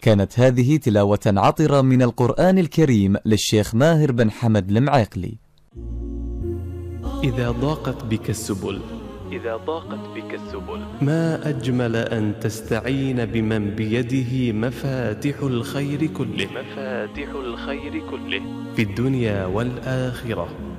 كانت هذه تلاوة عطرة من القرآن الكريم للشيخ ماهر بن حمد المعيقلي. إذا ضاقت بك السبل ما أجمل أن تستعين بمن بيده مفاتح الخير كله في الدنيا والآخرة.